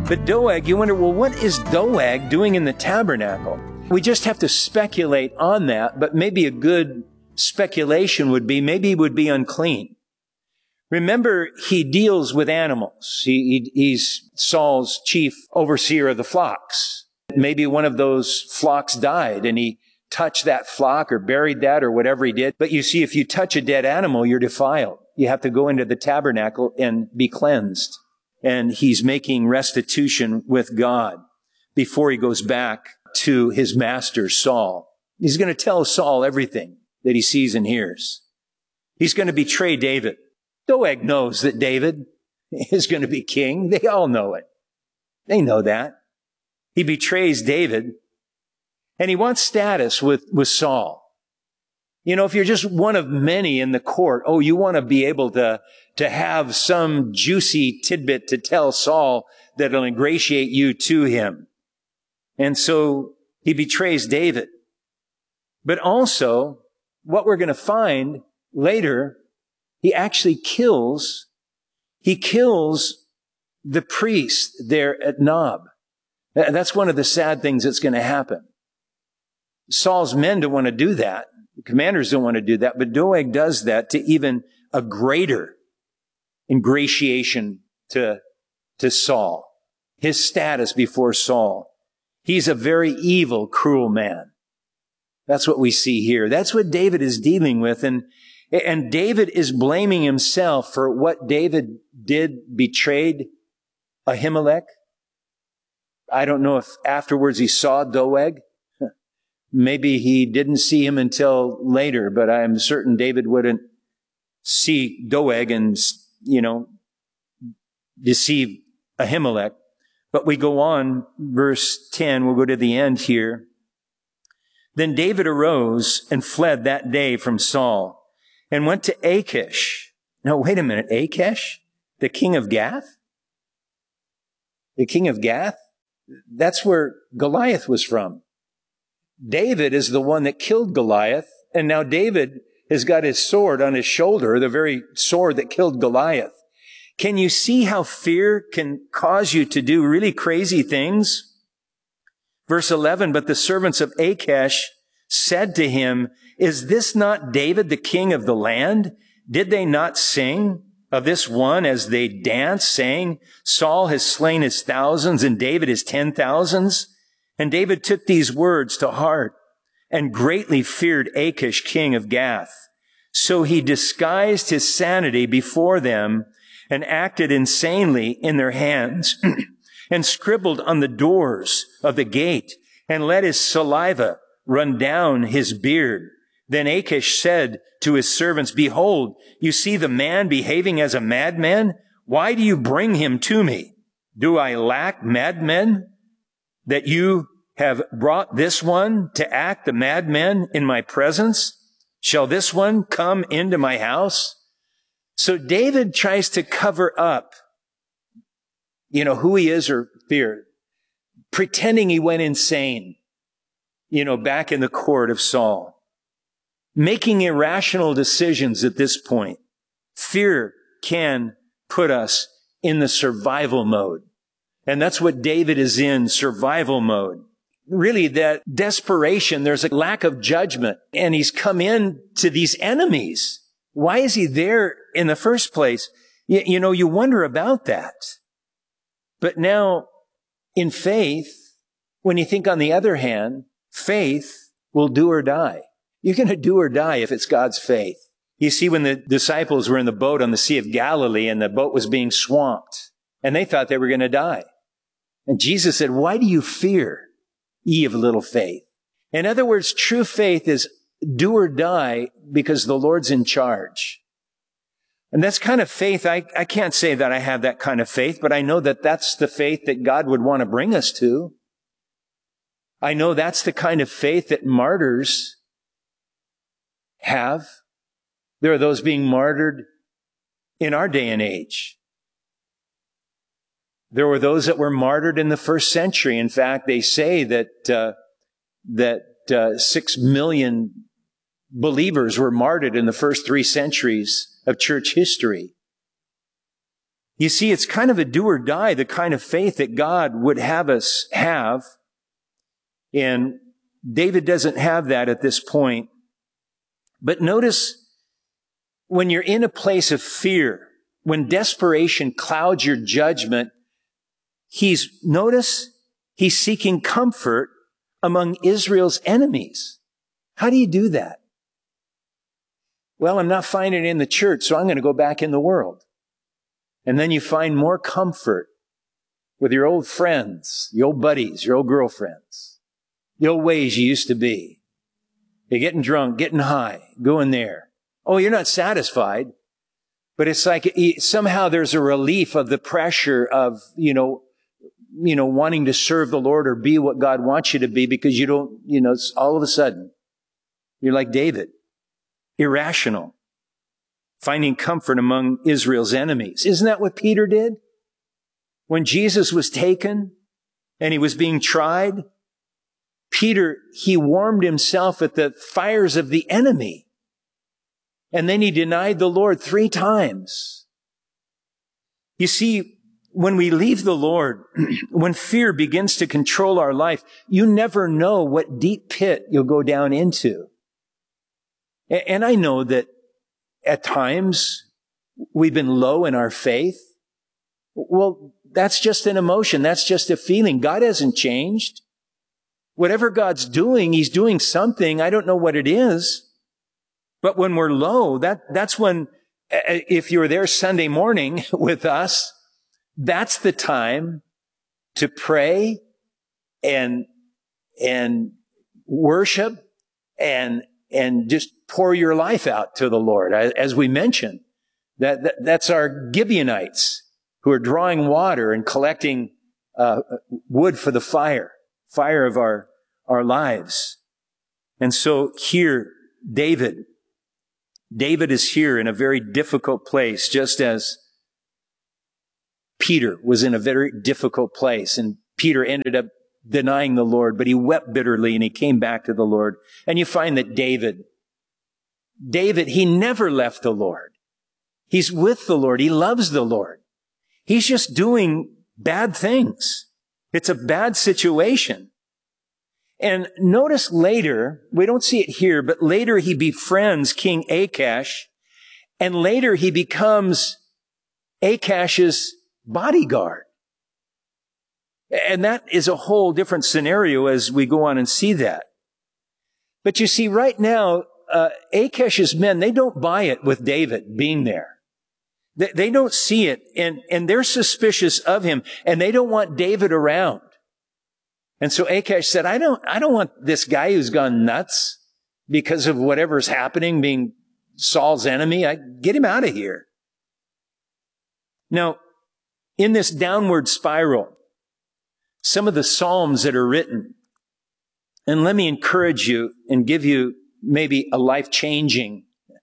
But Doeg, you wonder, well, what is Doeg doing in the tabernacle? We just have to speculate on that, but maybe a good speculation would be, maybe he would be unclean. Remember, he deals with animals. He's Saul's chief overseer of the flocks. Maybe one of those flocks died and he touched that flock or buried that or whatever he did. But you see, if you touch a dead animal, you're defiled. You have to go into the tabernacle and be cleansed. And he's making restitution with God before he goes back to his master, Saul. He's going to tell Saul everything that he sees and hears. He's going to betray David. Doeg knows that David is going to be king. They all know it. They know that. He betrays David, and he wants status with Saul. You know, if you're just one of many in the court, you want to be able to have some juicy tidbit to tell Saul that'll ingratiate you to him. And so he betrays David. But also, what we're going to find later, he actually kills the priest there at Nob. That's one of the sad things that's going to happen. Saul's men don't want to do that. The commanders don't want to do that, but Doeg does that to even a greater ingratiation to Saul. His status before Saul. He's a very evil, cruel man. That's what we see here. That's what David is dealing with. And David is blaming himself for what David did, betrayed Ahimelech. I don't know if afterwards he saw Doeg. Maybe he didn't see him until later, but I am certain David wouldn't see Doeg and, deceive Ahimelech. But we go on, verse 10, we'll go to the end here. Then David arose and fled that day from Saul and went to Achish. Now, wait a minute, Achish? The king of Gath? The king of Gath? That's where Goliath was from. David is the one that killed Goliath, and now David has got his sword on his shoulder, the very sword that killed Goliath. Can you see how fear can cause you to do really crazy things? Verse 11, but the servants of Achish said to him, is this not David, the king of the land? Did they not sing of this one as they danced, saying, Saul has slain his thousands and David his 10,000s? And David took these words to heart and greatly feared Achish, king of Gath. So he disguised his sanity before them and acted insanely in their hands and scribbled on the doors of the gate and let his saliva run down his beard. Then Achish said to his servants, behold, you see the man behaving as a madman? Why do you bring him to me? Do I lack madmen that you have brought this one to act the madman in my presence? Shall this one come into my house? So David tries to cover up, who he is or fear, pretending he went insane, back in the court of Saul, making irrational decisions at this point. Fear can put us in the survival mode. And that's what David is in, survival mode. Really, that desperation, there's a lack of judgment, and he's come in to these enemies. Why is he there in the first place? You wonder about that. But now, in faith, when you think on the other hand, faith will do or die. You're going to do or die if it's God's faith. You see, when the disciples were in the boat on the Sea of Galilee and the boat was being swamped, and they thought they were going to die. And Jesus said, why do you fear, ye of little faith? In other words, true faith is do or die because the Lord's in charge. And that's kind of faith. I can't say that I have that kind of faith, but I know that that's the faith that God would want to bring us to. I know that's the kind of faith that martyrs have. There are those being martyred in our day and age. There were those that were martyred in the first century. In fact, they say that 6 million believers were martyred in the first 3 centuries of church history. You see, it's kind of a do or die, the kind of faith that God would have us have. And David doesn't have that at this point. But notice when you're in a place of fear, when desperation clouds your judgment, notice he's seeking comfort among Israel's enemies. How do you do that? Well, I'm not finding it in the church, so I'm going to go back in the world. And then you find more comfort with your old friends, your old buddies, your old girlfriends, the old ways you used to be. You're getting drunk, getting high, going there. Oh, you're not satisfied. But it's like somehow there's a relief of the pressure of, wanting to serve the Lord or be what God wants you to be, because you don't, all of a sudden, you're like David, irrational, finding comfort among Israel's enemies. Isn't that what Peter did? When Jesus was taken and he was being tried, Peter, he warmed himself at the fires of the enemy. And then he denied the Lord 3 times. You see, when we leave the Lord, when fear begins to control our life, you never know what deep pit you'll go down into. And I know that at times we've been low in our faith. Well, that's just an emotion. That's just a feeling. God hasn't changed. Whatever God's doing, he's doing something. I don't know what it is. But when we're low, that's when, if you're there Sunday morning with us, that's the time to pray and worship and just pour your life out to the Lord. As we mentioned, that's our Gibeonites who are drawing water and collecting wood for the fire of our lives. And so here, David is here in a very difficult place, just as Peter was in a very difficult place. And Peter ended up denying the Lord, but he wept bitterly and he came back to the Lord. And you find that David, he never left the Lord. He's with the Lord. He loves the Lord. He's just doing bad things. It's a bad situation. And notice later, we don't see it here, but later he befriends King Achash, and later he becomes Achash's bodyguard. And that is a whole different scenario as we go on and see that. But you see, right now, Achash's men, they don't buy it with David being there. They don't see it, and they're suspicious of him, and they don't want David around. And so Achash said, I don't want this guy who's gone nuts because of whatever's happening, being Saul's enemy. Get him out of here. Now, in this downward spiral, some of the Psalms that are written, and let me encourage you and give you maybe a life-changing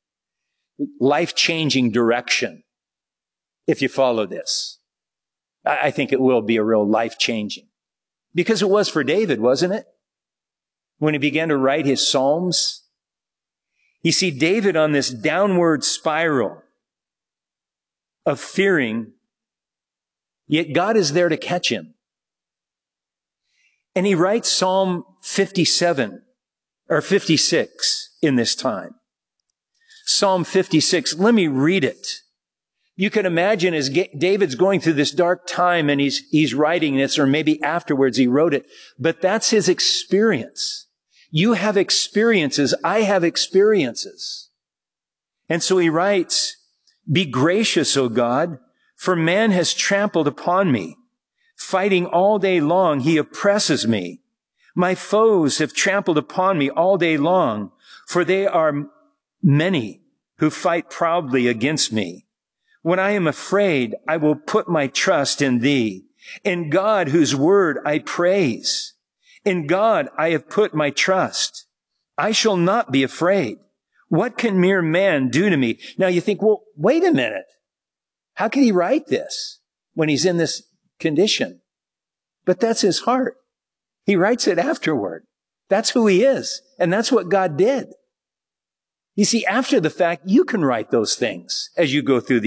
direction if you follow this. I think it will be a real life-changing. Because it was for David, wasn't it? When he began to write his Psalms. You see, David on this downward spiral of fearing, yet God is there to catch him. And he writes Psalm 57 or 56 in this time. Psalm 56, let me read it. You can imagine as David's going through this dark time and he's writing this, or maybe afterwards he wrote it, but that's his experience. You have experiences. I have experiences. And so he writes, "Be gracious, O God, for man has trampled upon me. Fighting all day long, he oppresses me. My foes have trampled upon me all day long, for they are many who fight proudly against me. When I am afraid, I will put my trust in thee. In God, whose word I praise. In God, I have put my trust. I shall not be afraid. What can mere man do to me?" Now you think, well, wait a minute. How can he write this when he's in this condition? But that's his heart. He writes it afterward. That's who he is. And that's what God did. You see, after the fact, you can write those things as you go through these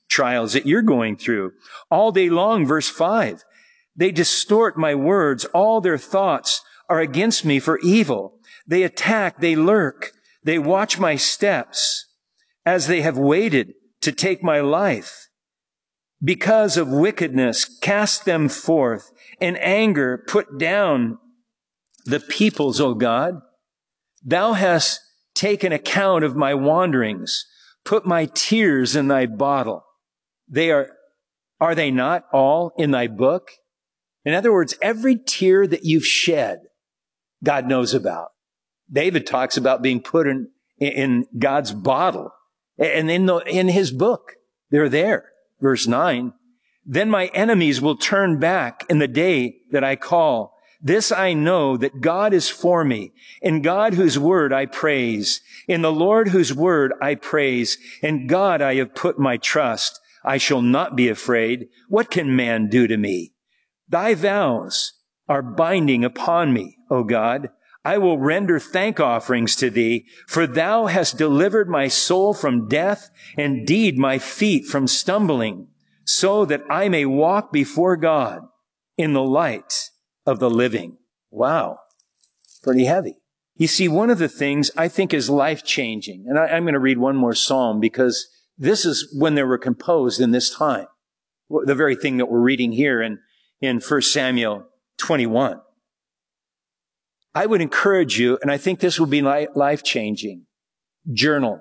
trials that you're going through. All day long, verse 5, they distort my words. All their thoughts are against me for evil. They attack, they lurk, they watch my steps as they have waited to take my life. Because of wickedness, cast them forth. In anger, put down the peoples, O God. Thou hast taken account of my wanderings. Put my tears in thy bottle. Are they not all in thy book? In other words, every tear that you've shed, God knows about. David talks about being put in God's bottle and in his book. They're there. Verse 9, then my enemies will turn back in the day that I call. This I know, that God is for me. In God whose word I praise. In the Lord whose word I praise. In God I have put my trust. I shall not be afraid. What can man do to me? Thy vows are binding upon me, O God. I will render thank offerings to thee, for thou hast delivered my soul from death, and indeed my feet from stumbling, so that I may walk before God in the light of the living. Wow. Pretty heavy. You see, one of the things I think is life-changing, and I'm going to read one more psalm because this is when they were composed in this time. The very thing that we're reading here in 1 Samuel 21. I would encourage you, and I think this will be life-changing. Journal.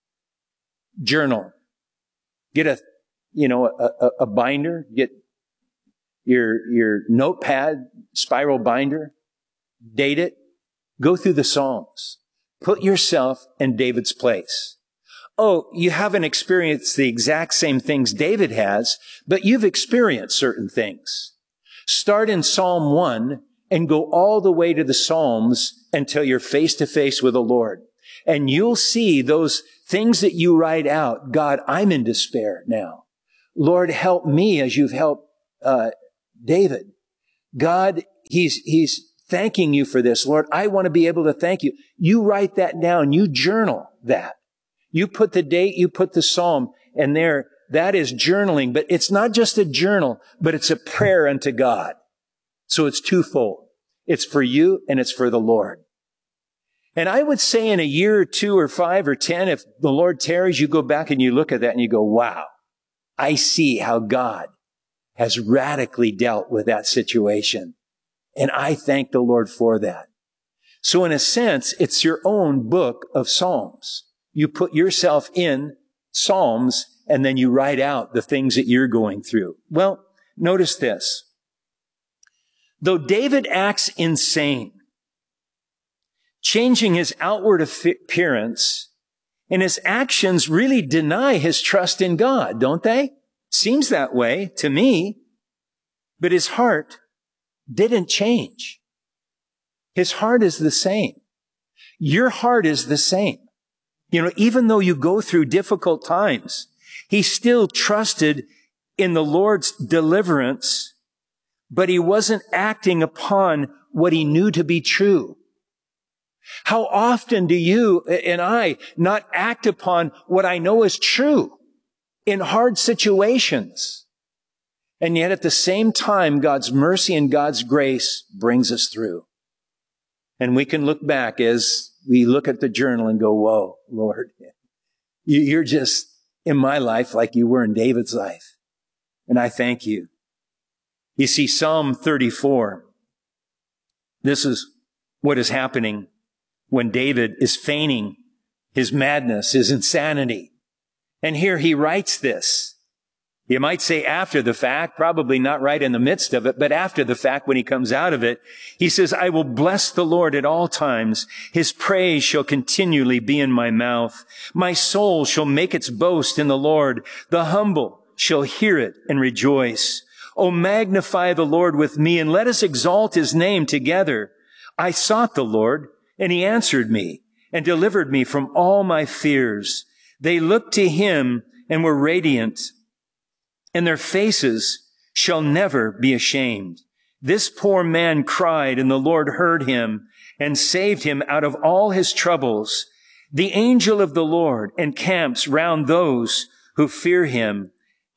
Get a binder. Get your notepad, spiral binder. Date it. Go through the Psalms. Put yourself in David's place. Oh, you haven't experienced the exact same things David has, but you've experienced certain things. Start in Psalm 1 and go all the way to the Psalms until you're face to face with the Lord. And you'll see those things that you write out. God, I'm in despair now. Lord, help me as you've helped David. God, he's thanking you for this. Lord, I want to be able to thank you. You write that down. You journal that. You put the date, you put the psalm, and there, that is journaling. But it's not just a journal, but it's a prayer unto God. So it's twofold. It's for you and it's for the Lord. And I would say in a year or 2 or 5 or 10, if the Lord tarries, you go back and you look at that and you go, wow, I see how God has radically dealt with that situation. And I thank the Lord for that. So in a sense, it's your own book of Psalms. You put yourself in Psalms and then you write out the things that you're going through. Well, notice this. Though David acts insane, changing his outward appearance, and his actions really deny his trust in God, don't they? Seems that way to me. But his heart didn't change. His heart is the same. Your heart is the same. Even though you go through difficult times, he still trusted in the Lord's deliverance, but he wasn't acting upon what he knew to be true. How often do you and I not act upon what I know is true in hard situations? And yet at the same time, God's mercy and God's grace brings us through. And we can look back as we look at the journal and go, whoa, Lord, you're just in my life like you were in David's life. And I thank you. You see, Psalm 34, this is what is happening when David is feigning his madness, his insanity. And here he writes this. You might say after the fact, probably not right in the midst of it, but after the fact when he comes out of it, he says, I will bless the Lord at all times. His praise shall continually be in my mouth. My soul shall make its boast in the Lord. The humble shall hear it and rejoice. Oh, magnify the Lord with me and let us exalt his name together. I sought the Lord and he answered me and delivered me from all my fears. They looked to him and were radiant, and their faces shall never be ashamed. This poor man cried, and the Lord heard him and saved him out of all his troubles. The angel of the Lord encamps round those who fear him,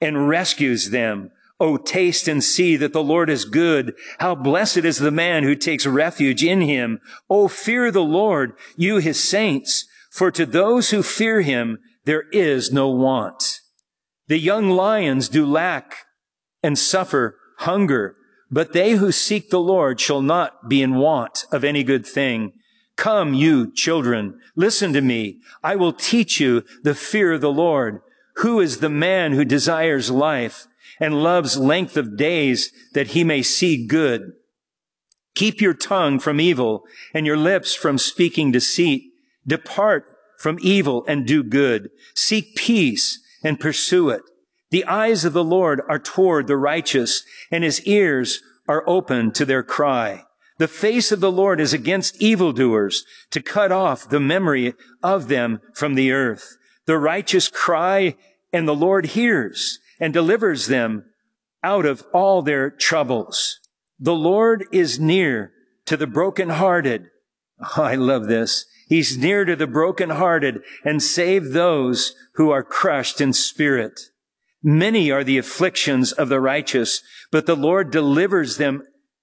and rescues them. Oh, taste and see that the Lord is good. How blessed is the man who takes refuge in him. Oh, fear the Lord, you his saints, for to those who fear him there is no want. The young lions do lack and suffer hunger, but they who seek the Lord shall not be in want of any good thing. Come, you children, listen to me. I will teach you the fear of the Lord. Who is the man who desires life and loves length of days that he may see good? Keep your tongue from evil and your lips from speaking deceit. Depart from evil and do good. Seek peace and pursue it. The eyes of the Lord are toward the righteous, and his ears are open to their cry. The face of the Lord is against evildoers, to cut off the memory of them from the earth. The righteous cry, and the Lord hears and delivers them out of all their troubles. The Lord is near to the brokenhearted. Oh, I love this. He's near to the brokenhearted and save those who are crushed in spirit. Many are the afflictions of the righteous, but the Lord delivers him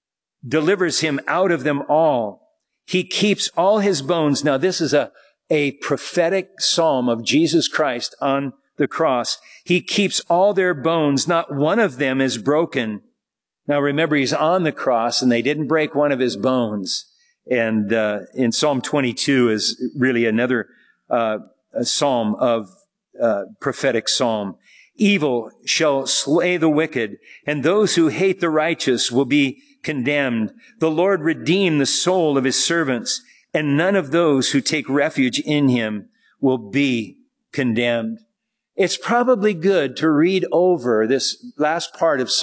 out of them all. He keeps all his bones. Now, this is a prophetic psalm of Jesus Christ on the cross. He keeps all their bones. Not one of them is broken. Now, remember, he's on the cross and they didn't break one of his bones. And in Psalm 22 is really another psalm of prophetic psalm. Evil shall slay the wicked, and those who hate the righteous will be condemned. The Lord redeemed the soul of his servants, and none of those who take refuge in him will be condemned. It's probably good to read over this last part of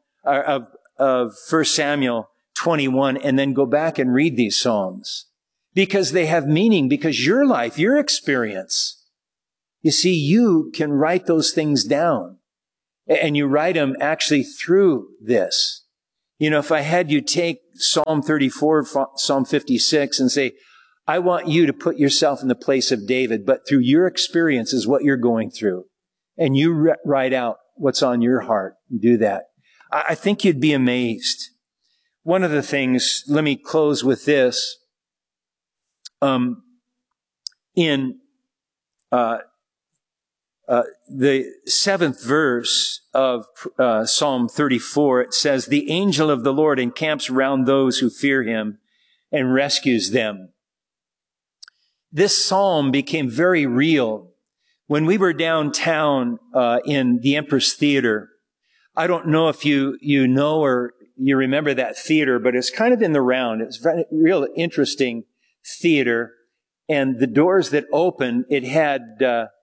of 1 Samuel 21 and then go back and read these Psalms, because they have meaning, because your life, your experience, you see, you can write those things down, and you write them actually through this. You know, if I had you take Psalm 34, Psalm 56 and say, I want you to put yourself in the place of David, but through your experiences, what you're going through, and you write out what's on your heart, and do that, I think you'd be amazed. One of the things, let me close with this, in the 7th verse of Psalm 34, it says, the angel of the Lord encamps around those who fear him and rescues them. This psalm became very real when we were downtown in the Empress Theater. I don't know if you know or you remember that theater, but it's kind of in the round. It's a real interesting theater. And the doors that opened, it had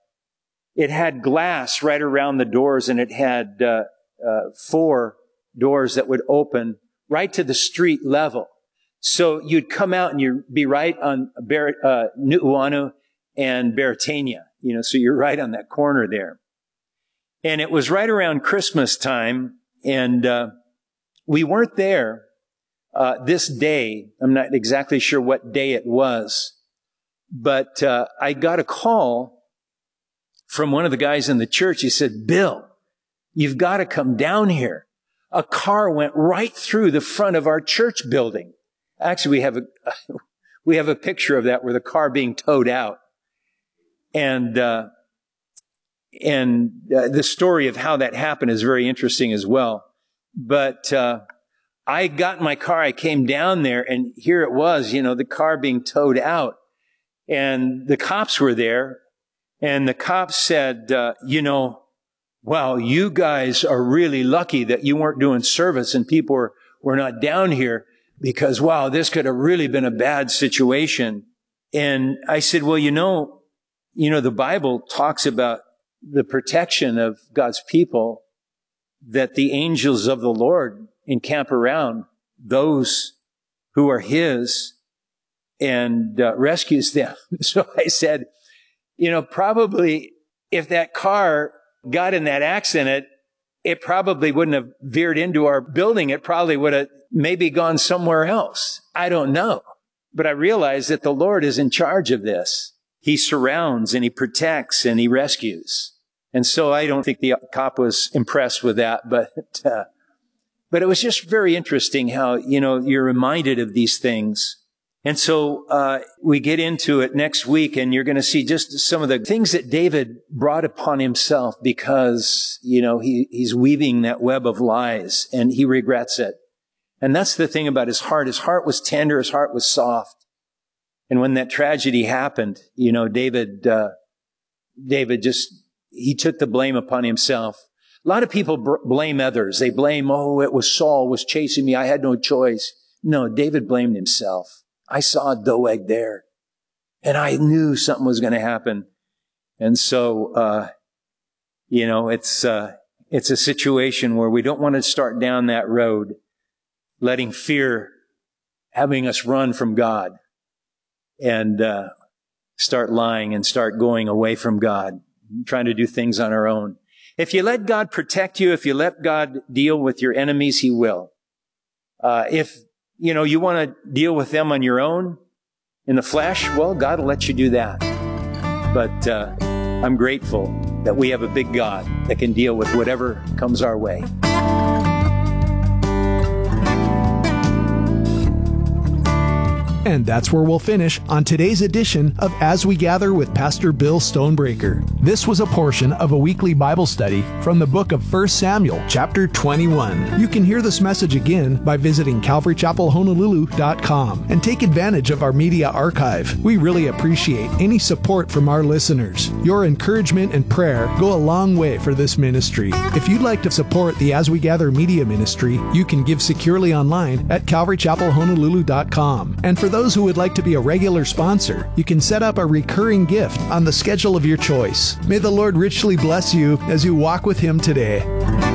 glass right around the doors, and it had 4 doors that would open right to the street level. So you'd come out and you'd be right on Nu'uanu and Beretania, so you're right on that corner there. And it was right around Christmas time, and we weren't there this day. I'm not exactly sure what day it was, but I got a call from one of the guys in the church. He said, Bill, you've got to come down here. A car went right through the front of our church building. Actually, we have a picture of that, where the car being towed out. And the story of how that happened is very interesting as well. But I got in my car, I came down there, and here it was, the car being towed out. And the cops were there. And the cops said, wow, you guys are really lucky that you weren't doing service and people were not down here, because, wow, this could have really been a bad situation. And I said, well, the Bible talks about the protection of God's people, that the angels of the Lord encamp around those who are his and rescues them. So I said, probably if that car got in that accident, it probably wouldn't have veered into our building. It probably would have maybe gone somewhere else. I don't know. But I realized that the Lord is in charge of this. He surrounds and he protects and he rescues. And so I don't think the cop was impressed with that, but it was just very interesting how, you're reminded of these things. And so we get into it next week, and you're going to see just some of the things that David brought upon himself because, he's weaving that web of lies, and he regrets it. And that's the thing about his heart. His heart was tender. His heart was soft. And when that tragedy happened, David he took the blame upon himself. A lot of people blame others. They blame, it was Saul was chasing me. I had no choice. No, David blamed himself. I saw Doeg there, and I knew something was going to happen. And so, it's a situation where we don't want to start down that road, letting fear having us run from God and start lying and start going away from God, trying to do things on our own. If you let God protect you, if you let God deal with your enemies, He will. If you want to deal with them on your own in the flesh, well, God will let you do that. But I'm grateful that we have a big God that can deal with whatever comes our way. And that's where we'll finish on today's edition of As We Gather with Pastor Bill Stonebreaker. This was a portion of a weekly Bible study from the book of 1 Samuel, chapter 21. You can hear this message again by visiting CalvaryChapelHonolulu.com and take advantage of our media archive. We really appreciate any support from our listeners. Your encouragement and prayer go a long way for this ministry. If you'd like to support the As We Gather media ministry, you can give securely online at CalvaryChapelHonolulu.com. And for those who would like to be a regular sponsor, you can set up a recurring gift on the schedule of your choice. May the Lord richly bless you as you walk with Him today.